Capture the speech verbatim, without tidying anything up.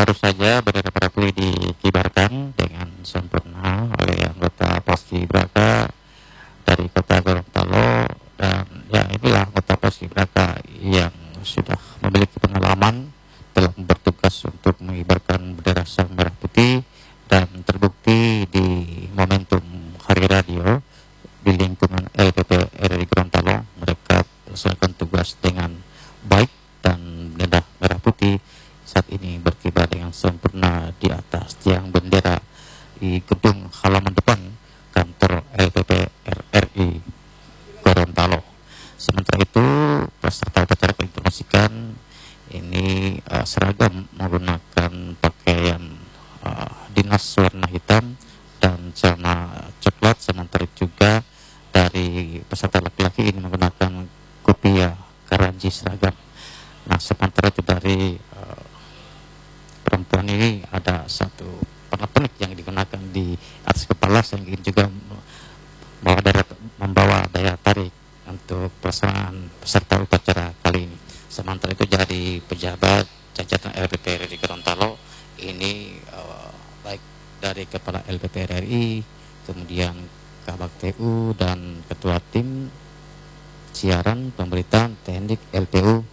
baru saja bendera merah putih dikibarkan dengan sempurna oleh anggota Paskibraka dari Kota Gorontalo, dan ya inilah anggota Paskibraka yang sudah memiliki pengalaman telah bertugas untuk mengibarkan bendera sang merah putih, dan terbukti di momentum Hari Radio di lingkungan L P P R I Gorontalo mereka melaksanakan tugas dengan baik, dan bendera merah putih saat ini berkibar dengan sempurna di atas tiang bendera di gedung halaman depan kantor L P P R I Gorontalo. Sementara itu, peserta upacara informasikan ini uh, seragam menggunakan pakaian uh, dinas warna hitam dan celana coklat, sementara juga dari peserta laki-laki ini menggunakan kopiah karanji seragam. Nah, sementara itu dari uh, perempuan ini ada satu pernak-pernik yang digunakan di atas kepala, sehingga juga membawa daya, membawa daya tarik untuk pelaksanaan peserta upacara kali ini. Sementara itu dari pejabat jajaran L P P R I Gorontalo ini uh, baik dari kepala L P P R I, kemudian Kabak T U dan ketua tim siaran pemberitaan teknik L P U